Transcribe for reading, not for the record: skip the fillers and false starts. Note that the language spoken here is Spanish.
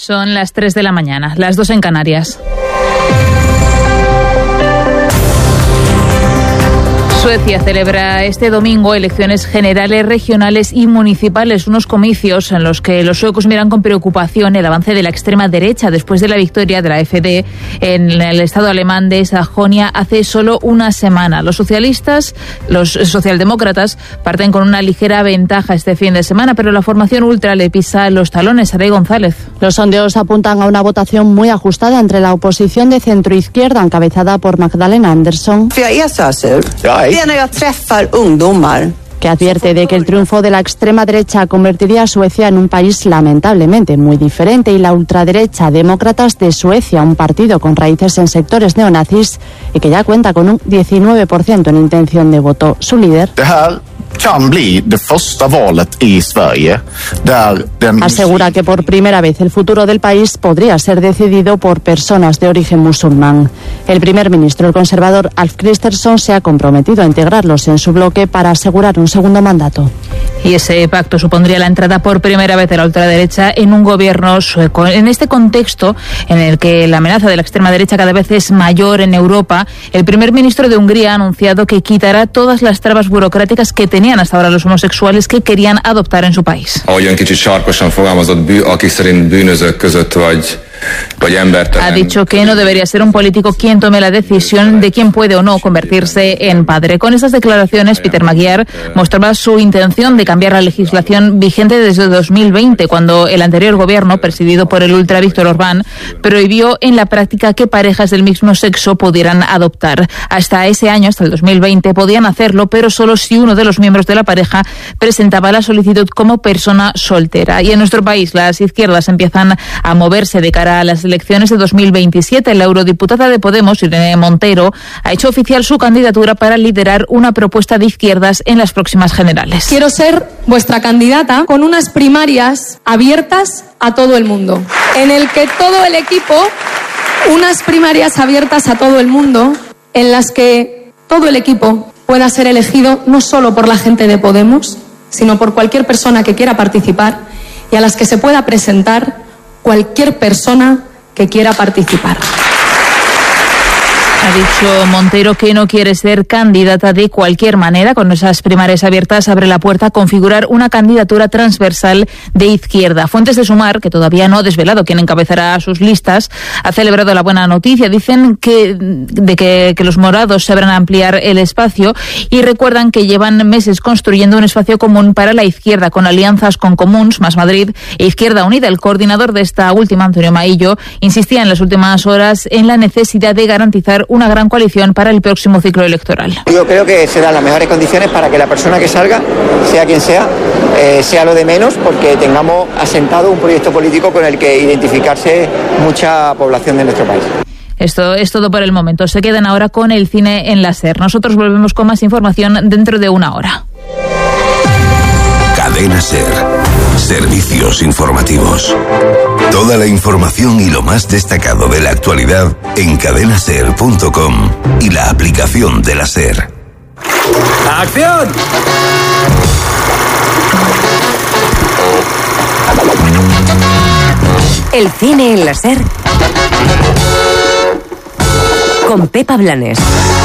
Son las 3 de la mañana, las 2 en Canarias. Suecia celebra este domingo elecciones generales, regionales y municipales, unos comicios en los que los suecos miran con preocupación el avance de la extrema derecha después de la victoria de la AfD en el estado alemán de Sajonia hace solo una semana. Los socialdemócratas parten con una ligera ventaja este fin de semana, pero la formación ultra le pisa los talones. Saray González. Los sondeos apuntan a una votación muy ajustada entre la oposición de centro-izquierda encabezada por Magdalena Andersson, que advierte de que el triunfo de la extrema derecha convertiría a Suecia en un país lamentablemente muy diferente, y la ultraderecha Demócratas de Suecia, un partido con raíces en sectores neonazis y que ya cuenta con un 19% en intención de voto. Su líder asegura que por primera vez el futuro del país podría ser decidido por personas de origen musulmán. El primer ministro, el conservador Ulf Kristersson, se ha comprometido a integrarlos en su bloque para asegurar un segundo mandato. Y ese pacto supondría la entrada por primera vez de la ultraderecha en un gobierno sueco. En este contexto, en el que la amenaza de la extrema derecha cada vez es mayor en Europa, el primer ministro de Hungría ha anunciado que quitará todas las trabas burocráticas que tenían hasta ahora los homosexuales que querían adoptar en su país. Ha dicho que no debería ser un político quien tome la decisión de quién puede o no convertirse en padre. Con estas declaraciones, Peter Magyar mostraba su intención de cambiar la legislación vigente desde 2020, cuando el anterior gobierno, presidido por el ultra Viktor Orbán, prohibió en la práctica que parejas del mismo sexo pudieran adoptar. Hasta ese año, hasta el 2020, podían hacerlo, pero solo si uno de los miembros de la pareja presentaba la solicitud como persona soltera. Y en nuestro país, las izquierdas empiezan a moverse de cara a las elecciones de 2027. La eurodiputada de Podemos, Irene Montero, ha hecho oficial su candidatura para liderar una propuesta de izquierdas en las próximas generales. Quiero ser vuestra candidata con unas primarias abiertas a todo el mundo, en el que todo el equipo, unas primarias abiertas a todo el mundo, en las que todo el equipo pueda ser elegido no solo por la gente de Podemos, sino por cualquier persona que quiera participar, y a las que se pueda presentar cualquier persona que quiera participar. Ha dicho Montero que no quiere ser candidata de cualquier manera. Con esas primarias abiertas abre la puerta a configurar una candidatura transversal de izquierda. Fuentes de Sumar, que todavía no ha desvelado quién encabezará sus listas, ha celebrado la buena noticia. Dicen que los morados sabrán ampliar el espacio y recuerdan que llevan meses construyendo un espacio común para la izquierda con alianzas con Comuns, Más Madrid e Izquierda Unida. El coordinador de esta última, Antonio Maillo, insistía en las últimas horas en la necesidad de garantizar una gran coalición para el próximo ciclo electoral. Yo creo que se dan las mejores condiciones para que la persona que salga, sea quien sea, sea lo de menos, porque tengamos asentado un proyecto político con el que identificarse mucha población de nuestro país. Esto es todo por el momento. Se quedan ahora con el cine en la SER. Nosotros volvemos con más información dentro de una hora. Cadena SER. Servicios informativos. Toda la información y lo más destacado de la actualidad en cadenaser.com y la aplicación de la SER. ¡Acción! El cine en la SER con Pepa Blanes.